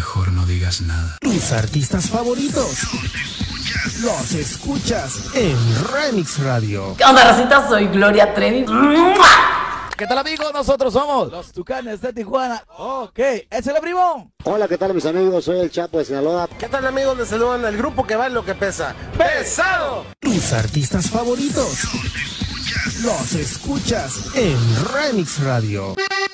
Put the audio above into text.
Mejor no digas nada. Tus artistas favoritos los escuchas en Remix Radio. ¿Qué onda, racita? Soy Gloria Trevi. ¿Qué tal, amigos? Nosotros somos los Tucanes de Tijuana. Ok, ¡es el primo! Hola, ¿qué tal, mis amigos? Soy el Chapo de Sinaloa. ¿Qué tal, amigos? Les saludan el grupo que vale lo que pesa. ¡Pesado! Tus artistas favoritos los escuchas en Remix Radio.